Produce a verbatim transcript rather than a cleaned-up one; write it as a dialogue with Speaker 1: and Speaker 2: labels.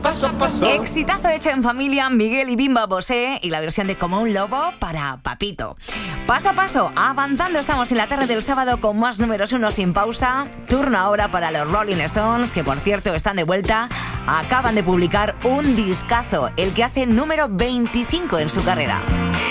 Speaker 1: paso a paso.
Speaker 2: Exitazo hecho en familia, Miguel y Bimba Bosé y la versión de Como un lobo para Papito. Paso a paso, avanzando estamos en la tarde del sábado con más números uno sin pausa. Turno ahora para los Rolling Stones, que por cierto están de vuelta. Acaban de publicar un discazo, el que hace número veinticinco en su carrera.